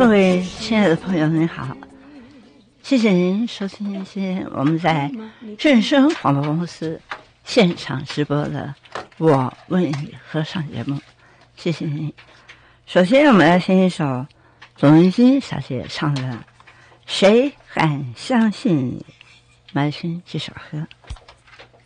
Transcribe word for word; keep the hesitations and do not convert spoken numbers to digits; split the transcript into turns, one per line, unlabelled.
各位亲爱的朋友您好，谢谢您收听今天我们在正声广播公司现场直播的我为你合唱节目，谢谢您。首先我们来听一首董文晶小姐唱的《谁敢相信你》，来听这首歌。